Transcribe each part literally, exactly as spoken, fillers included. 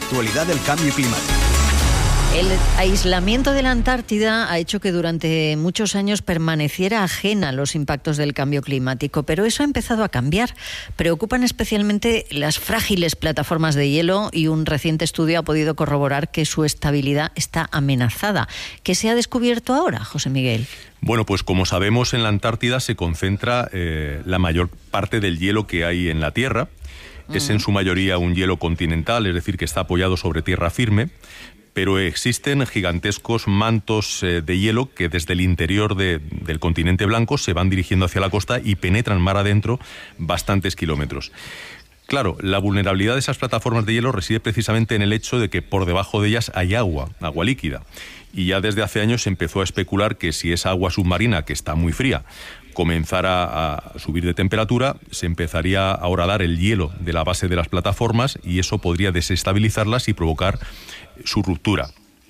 actualidad del cambio climático. El aislamiento de la Antártida ha hecho que durante muchos años permaneciera ajena a los impactos del cambio climático, pero eso ha empezado a cambiar. Preocupan especialmente las frágiles plataformas de hielo y un reciente estudio ha podido corroborar que su estabilidad está amenazada. ¿Qué se ha descubierto ahora, José Miguel? Bueno, pues como sabemos, en la Antártida se concentra eh, la mayor parte del hielo que hay en la Tierra. Uh-huh. Es en su mayoría un hielo continental, es decir, que está apoyado sobre tierra firme. Pero existen gigantescos mantos eh, de hielo que desde el interior de, del continente blanco se van dirigiendo hacia la costa y penetran mar adentro bastantes kilómetros. Claro, la vulnerabilidad de esas plataformas de hielo reside precisamente en el hecho de que por debajo de ellas hay agua, agua líquida. Y ya desde hace años se empezó a especular que si esa agua submarina, que está muy fría, comenzara a subir de temperatura, se empezaría a horadar el hielo de la base de las plataformas y eso podría desestabilizarlas y provocar su ruptura.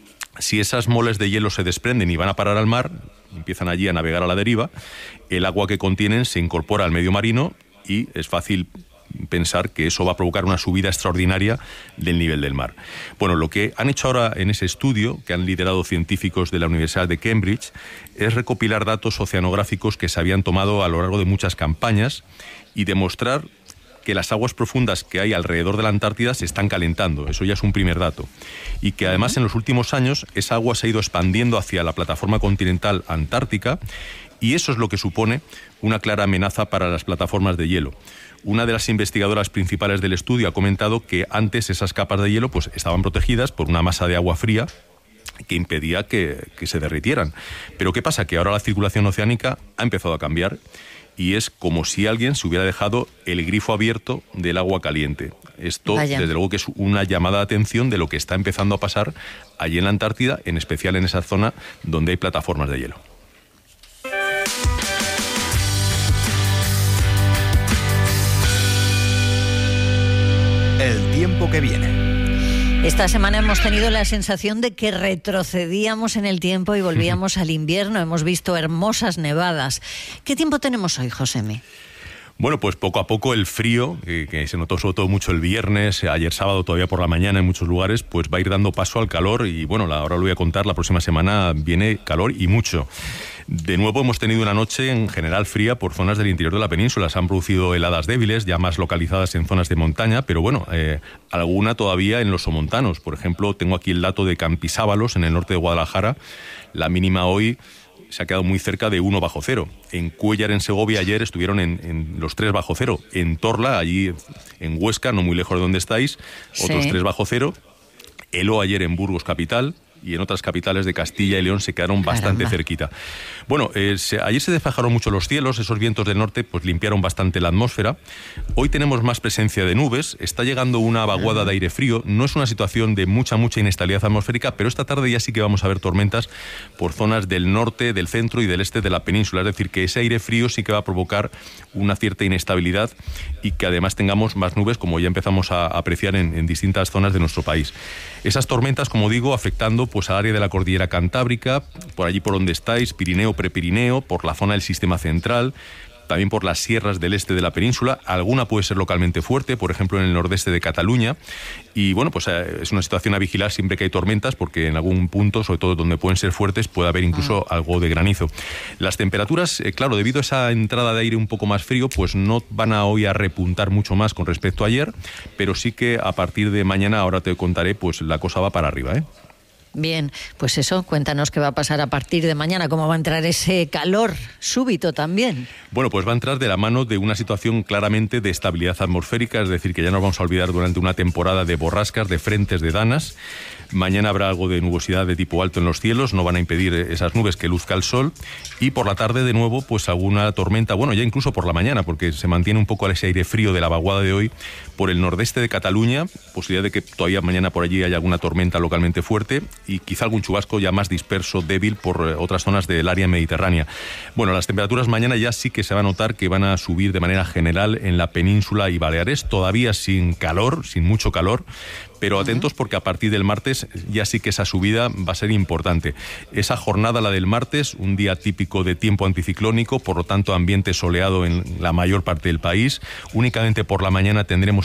Si esas moles de hielo se desprenden y van a parar al mar, empiezan allí a navegar a la deriva, el agua que contienen se incorpora al medio marino y es fácil pensar que eso va a provocar una subida extraordinaria del nivel del mar. Bueno, lo que han hecho ahora en ese estudio, que han liderado científicos de la Universidad de Cambridge, es recopilar datos oceanográficos que se habían tomado a lo largo de muchas campañas y demostrar que las aguas profundas que hay alrededor de la Antártida se están calentando. Eso ya es un primer dato. Y que además en los últimos años esa agua se ha ido expandiendo hacia la plataforma continental antártica y eso es lo que supone una clara amenaza para las plataformas de hielo. Una de las investigadoras principales del estudio ha comentado que antes esas capas de hielo pues, estaban protegidas por una masa de agua fría que impedía que, que se derritieran. Pero ¿qué pasa? Que ahora la circulación oceánica ha empezado a cambiar y es como si alguien se hubiera dejado el grifo abierto del agua caliente. Esto, Vaya. desde luego, que es una llamada de atención de lo que está empezando a pasar allí en la Antártida, en especial en esa zona donde hay plataformas de hielo. El tiempo que viene. Esta semana hemos tenido la sensación de que retrocedíamos en el tiempo y volvíamos al invierno. Hemos visto hermosas nevadas. ¿Qué tiempo tenemos hoy, Josemi? Bueno, pues poco a poco el frío, que, que se notó sobre todo mucho el viernes, ayer sábado todavía por la mañana en muchos lugares, pues va a ir dando paso al calor y bueno, ahora lo voy a contar, la próxima semana viene calor y mucho. De nuevo hemos tenido una noche en general fría por zonas del interior de la península. Se han producido heladas débiles, ya más localizadas en zonas de montaña, pero bueno, eh, alguna todavía en los somontanos. Por ejemplo, tengo aquí el dato de Campisábalos, en el norte de Guadalajara. La mínima hoy se ha quedado muy cerca de uno bajo cero. En Cuéllar, en Segovia, ayer estuvieron en, en los tres bajo cero. En Torla, allí en Huesca, no muy lejos de donde estáis, otros sí. tres bajo cero. Heló ayer en Burgos capital y en otras capitales de Castilla y León se quedaron bastante Caramba. cerquita. Bueno, eh, se, ayer se despejaron mucho los cielos, esos vientos del norte pues limpiaron bastante la atmósfera. Hoy tenemos más presencia de nubes, está llegando una vaguada de aire frío, no es una situación de mucha, mucha inestabilidad atmosférica, pero esta tarde ya sí que vamos a ver tormentas por zonas del norte, del centro y del este de la península, es decir, que ese aire frío sí que va a provocar una cierta inestabilidad y que además tengamos más nubes, como ya empezamos a apreciar en, en distintas zonas de nuestro país. Esas tormentas, como digo, afectando pues al área de la cordillera Cantábrica, por allí por donde estáis, Pirineo, Prepirineo, por la zona del sistema central, también por las sierras del este de la península. Alguna puede ser localmente fuerte, por ejemplo en el nordeste de Cataluña. Y bueno, pues eh, es una situación a vigilar siempre que hay tormentas, porque en algún punto, sobre todo donde pueden ser fuertes, puede haber incluso ah. algo de granizo. Las temperaturas, eh, claro, debido a esa entrada de aire un poco más frío, pues no van a hoy a repuntar mucho más con respecto a ayer, pero sí que a partir de mañana, ahora te contaré, pues la cosa va para arriba, ¿eh? Bien, pues eso, cuéntanos qué va a pasar a partir de mañana, cómo va a entrar ese calor súbito también. Bueno, pues va a entrar de la mano de una situación claramente de estabilidad atmosférica, es decir, que ya nos vamos a olvidar durante una temporada de borrascas, de frentes, de danas. Mañana habrá algo de nubosidad de tipo alto en los cielos, no van a impedir esas nubes que luzca el sol. Y por la tarde, de nuevo, pues alguna tormenta, bueno, ya incluso por la mañana, porque se mantiene un poco ese aire frío de la vaguada de hoy por el nordeste de Cataluña, posibilidad de que todavía mañana por allí haya alguna tormenta localmente fuerte y quizá algún chubasco ya más disperso, débil, por otras zonas del área mediterránea. Bueno, las temperaturas mañana ya sí que se va a notar que van a subir de manera general en la península y Baleares, todavía sin calor, sin mucho calor, pero atentos porque a partir del martes ya sí que esa subida va a ser importante. Esa jornada, la del martes, un día típico de tiempo anticiclónico, por lo tanto ambiente soleado en la mayor parte del país. Únicamente por la mañana tendremos